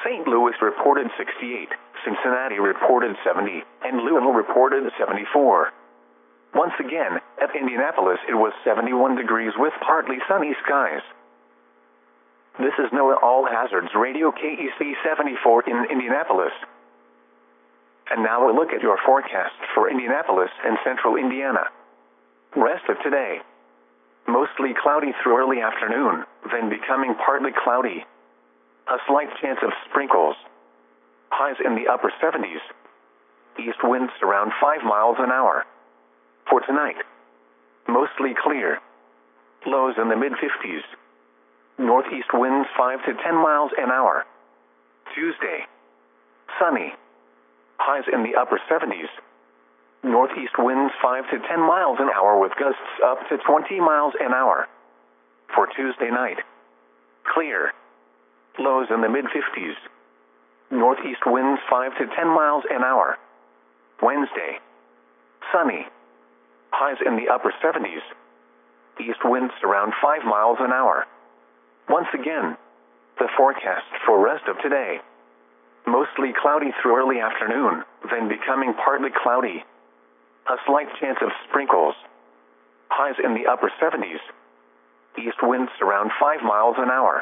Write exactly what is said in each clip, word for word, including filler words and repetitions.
Saint Louis reported sixty-eight, Cincinnati reported seventy, and Louisville reported seventy-four. Once again, at Indianapolis it was seventy-one degrees with partly sunny skies. This is NOAA All Hazards Radio K E C seventy-four in Indianapolis. And now a look at your forecast for Indianapolis and central Indiana. Rest of today. Mostly cloudy through early afternoon, then becoming partly cloudy. A slight chance of sprinkles. Highs in the upper seventies. East winds around five miles an hour. For tonight, mostly clear. Lows in the mid fifties. Northeast winds five to ten miles an hour. Tuesday, sunny. Highs in the upper seventies. Northeast winds five to ten miles an hour with gusts up to twenty miles an hour. For Tuesday night, clear. Lows in the mid fifties. Northeast winds five to ten miles an hour. Wednesday, sunny. Highs in the upper seventies. East winds around five miles an hour. Once again, the forecast for rest of today. Mostly cloudy through early afternoon, then becoming partly cloudy. A slight chance of sprinkles. Highs in the upper seventies. East winds around five miles an hour.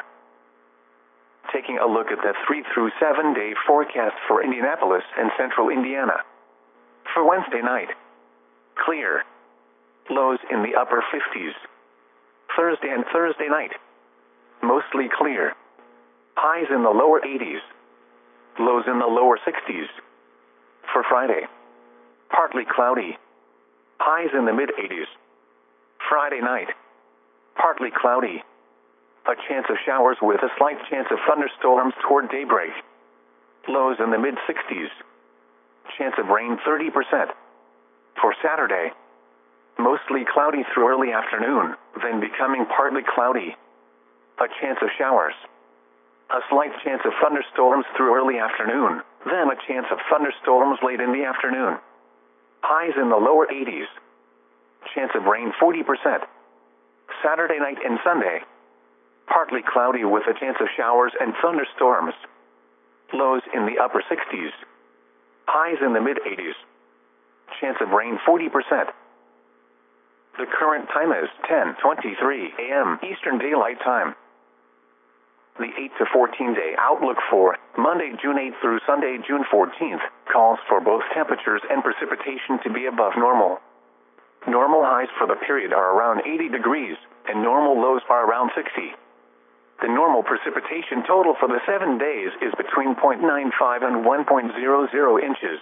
Taking a look at the three through seven day forecast for Indianapolis and central Indiana. For Wednesday night, clear. Lows in the upper fifties. Thursday and Thursday night, mostly clear. Highs in the lower eighties. Lows in the lower sixties. For Friday, partly cloudy. Highs in the mid eighties. Friday night, partly cloudy. A chance of showers with a slight chance of thunderstorms toward daybreak. Lows in the mid sixties. Chance of rain thirty percent. For Saturday, mostly cloudy through early afternoon, then becoming partly cloudy. A chance of showers. A slight chance of thunderstorms through early afternoon, then a chance of thunderstorms late in the afternoon. Highs in the lower eighties. Chance of rain forty percent. Saturday night and Sunday, partly cloudy with a chance of showers and thunderstorms. Lows in the upper sixties. Highs in the mid eighties. Chance of rain forty percent. The current time is ten twenty-three a m Eastern Daylight Time. The eight to fourteen day outlook for Monday, June eighth through Sunday, June fourteenth, calls for both temperatures and precipitation to be above normal. Normal highs for the period are around eighty degrees, and normal lows are around sixty. The normal precipitation total for the seven days is between zero point nine five and one point zero zero inches.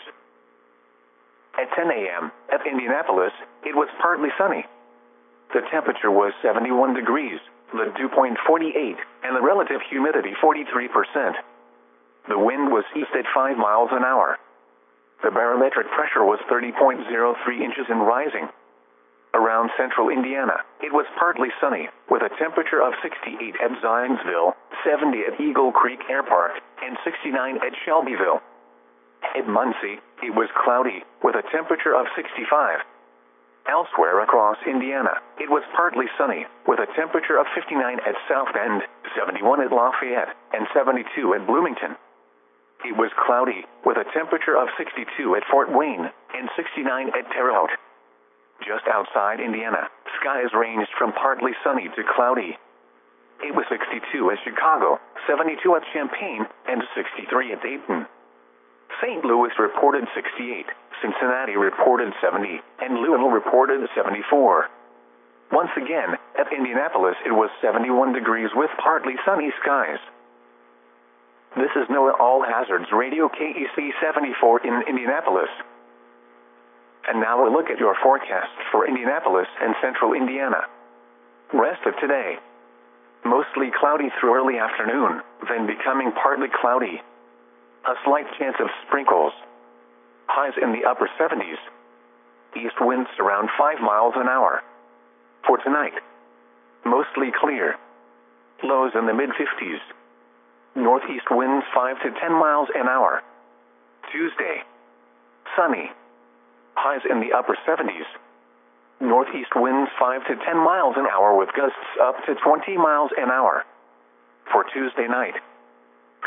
At ten a m at Indianapolis, it was partly sunny. The temperature was seventy-one degrees, the dew point forty-eight, and the relative humidity forty-three percent. The wind was east at five miles an hour. The barometric pressure was thirty point zero three inches and rising. Around central Indiana, it was partly sunny, with a temperature of sixty-eight at Zionsville, seventy at Eagle Creek Air Park, and sixty-nine at Shelbyville. At Muncie, it was cloudy, with a temperature of sixty-five. Elsewhere across Indiana, it was partly sunny, with a temperature of fifty-nine at South Bend, seventy-one at Lafayette, and seventy-two at Bloomington. It was cloudy, with a temperature of sixty-two at Fort Wayne, and sixty-nine at Terre Haute. Just outside Indiana, skies ranged from partly sunny to cloudy. It was sixty-two at Chicago, seventy-two at Champaign, and sixty-three at Dayton. Saint Louis reported sixty-eight, Cincinnati reported seventy, and Louisville reported seventy-four. Once again, at Indianapolis it was seventy-one degrees with partly sunny skies. This is NOAA All Hazards Radio K E C seventy-four in Indianapolis. And now a look at your forecast for Indianapolis and central Indiana. Rest of today. Mostly cloudy through early afternoon, then becoming partly cloudy. A slight chance of sprinkles. Highs in the upper seventies. East winds around five miles an hour. For tonight, mostly clear. Lows in the mid fifties. Northeast winds five to ten miles an hour. Tuesday, sunny. Highs in the upper seventies. Northeast winds five to ten miles an hour with gusts up to twenty miles an hour. For Tuesday night,